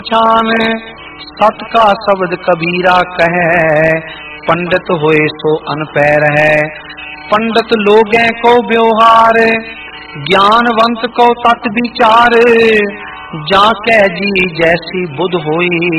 छान। सत का शब्द कबीरा कहे, पंडित होए सो अनपैर है। पंडित लोगों को व्यवहार, ज्ञानवंत को तत् विचार। जाके जी जैसी बुध होई,